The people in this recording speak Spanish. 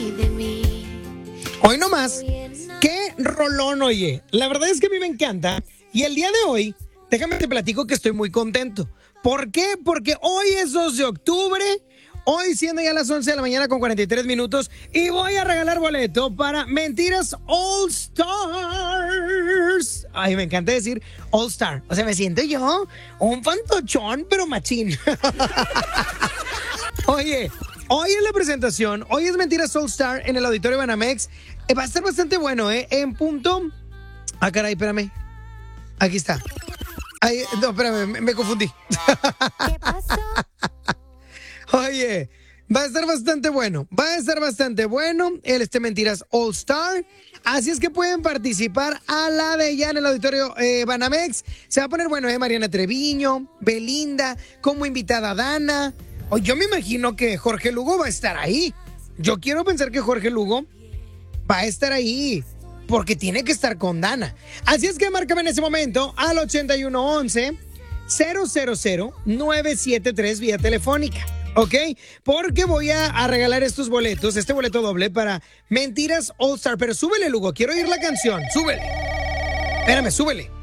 Hoy nomás, qué rolón, oye. La verdad es que a mí me encanta. Y el día de hoy, déjame te platico que estoy muy contento. ¿Por qué? Porque hoy es 2 de octubre. Hoy siendo ya las 11 de la mañana con 43 minutos. Y voy a regalar boleto para Mentiras All Stars. Ay, me encanta decir All Star. O sea, me siento yo un fantochón, pero machín. Oye, hoy es la presentación, hoy es Mentiras All Star en el Auditorio Banamex. Va a estar bastante bueno, ¿eh? En punto... Ah, caray, espérame. Aquí está. Ay, no, espérame, me confundí. ¿Qué pasó? Oye, va a estar bastante bueno. Va a estar bastante bueno el Mentiras All Star. Así es que pueden participar a la de ya en el Auditorio Banamex. Se va a poner bueno, Mariana Treviño, Belinda, como invitada Dana. O yo me imagino que Jorge Lugo va a estar ahí. Yo quiero pensar que Jorge Lugo va a estar ahí, porque tiene que estar con Dana. Así es que márcame en ese momento al 8111-000-973 vía telefónica, ¿ok? Porque voy a regalar estos boletos, este boleto doble para Mentiras All Star. Pero súbele, Lugo, quiero oír la canción, súbele. Espérame, súbele.